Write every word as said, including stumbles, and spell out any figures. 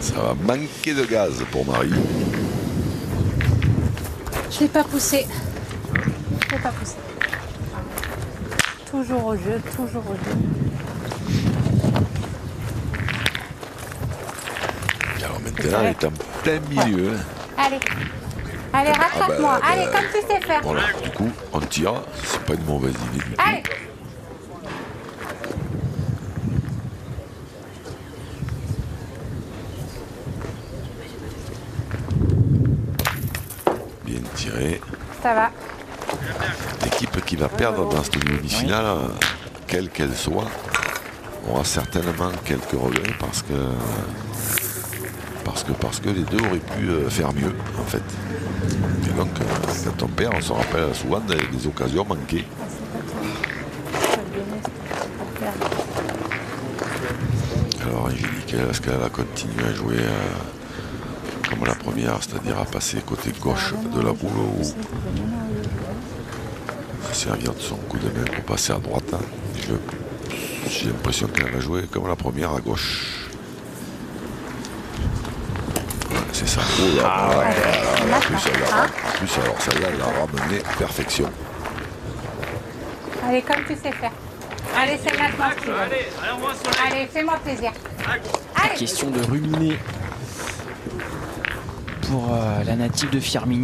Ça va manquer de gaz pour Marie. Je l'ai pas poussé. Je l'ai pas poussé. Toujours au jeu, toujours au jeu. Alors maintenant, elle est en plein milieu. Allez. Allez, rattrape-moi. Ah bah, Allez, bah, comme tu sais faire. Voilà, du coup, on tire. C'est pas une mauvaise idée du tout. Allez. Bien tiré. Ça va. L'équipe qui va perdre dans cette demi-finale, quelle qu'elle soit, aura certainement quelques regrets parce que parce que parce que les deux auraient pu faire mieux en fait. Et donc quand on perd, on se rappelle souvent des, des occasions manquées. Alors Angélique, est-ce qu'elle va continuer à jouer euh, comme la première, c'est-à-dire à passer côté gauche de la boule ou se servir de son coup de main pour passer à droite? Je J'ai l'impression qu'elle va jouer comme la première à gauche. Voilà, c'est ça. Oh là, Ah ouais. là, en, plus, elle a, en plus, alors celle-là, elle l'a ramené à perfection. Allez, comme tu sais faire. Allez, c'est maintenant que tu veux. Allez, fais-moi plaisir. Allez. Question de ruminer pour euh, la native de Firminy.